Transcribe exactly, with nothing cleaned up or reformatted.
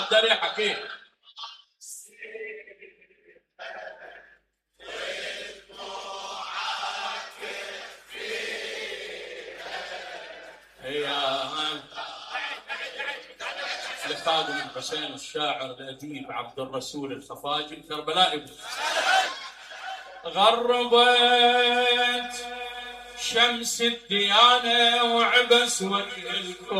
دري حكيم. لخادم الحسين الشاعر الأديب عبد الرسول الخفاجي الكربلائي. غربت شمس الديانة وعبس وجه الكون